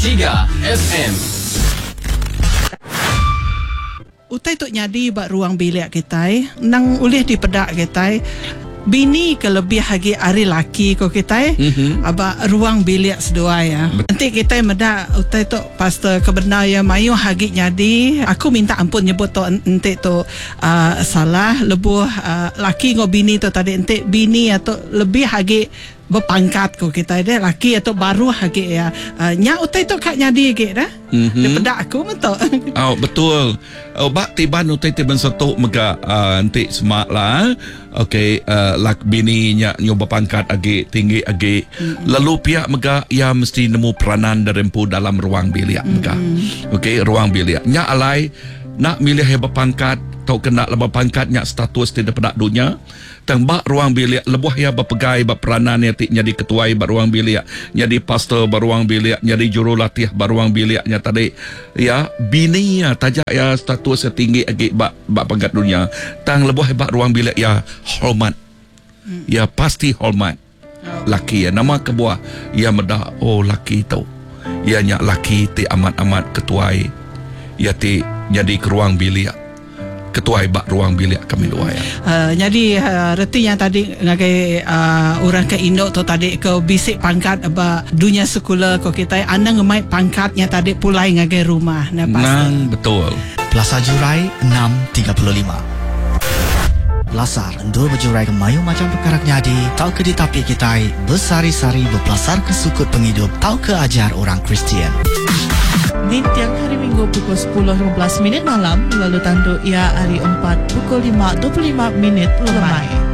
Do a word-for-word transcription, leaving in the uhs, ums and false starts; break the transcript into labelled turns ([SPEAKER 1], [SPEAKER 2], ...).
[SPEAKER 1] tiga F M.
[SPEAKER 2] Utai tu nyadi buat ruang bilik kita, nang ulih di pedak kita. Bini ke lebih lagi hari laki ko kita mm-hmm. aba ruang bilik sedua ya. Nanti kita meda utai tu pastor kebenar ya mayu hagi nyadi. Aku minta ampun nyebut tu ente tu uh, salah lebuh uh, laki ngo bini tu tadi ente bini atau lebih hagi berpangkat ko kita deh laki atau baru hagi ya uh, nya utai tu kak nyadi ke dah mm-hmm. daripada aku betul.
[SPEAKER 3] Oh betul. Oh bak tiban utai tiban satu mega uh, nanti semak lah. Okey uh, lak bini nya nyoba pangkat agi tinggi agi mm-hmm. lalu pihak mega ia mesti nemu peranan derempu dalam ruang bilik mega. Mm-hmm. Okey ruang bilik nya alai nak milih hebat pangkat atau kena lebih pangkat nya status tidak pada dunia tembak ruang bilik lebuh ya berpegai berperanan ya jadi ketua ruang bilik jadi pastor ruang bilik jadi jurulatih ruang biliknya tadi ya bini ya tajak ya status tinggi agi bak bak pangkat dunia tang lebuh hebat ruang bilik ya hormat hmm. ya pasti hormat oh. Laki ya nama kebuah ya medah oh laki tu ya nya laki ti amat-amat ketua ya ti jadi ke ruang bilik ketua ibak ruang bilik kami dua ya.
[SPEAKER 2] Uh, jadi uh, reti yang tadi ngagai uh, orang ke Indo tu tadi ke bisik pangkat aba dunia sekolah ko kita anda ngemai pangkatnya tadi pulai ngagai rumah nah pasti.
[SPEAKER 3] Nang betul.
[SPEAKER 4] Plaza Jurai enam tiga puluh lima. Lasar endul berjurai ke mayu macam perkara nyadi tau ke di tapi kita bersari-sari berpelasar ke sukut penghidup tau ke ajar orang Kristian.
[SPEAKER 5] Di tiang hari Minggu pukul sepuluh lima belas minit malam, lalu tanduk ia hari empat pukul lima dua puluh lima minit lemai.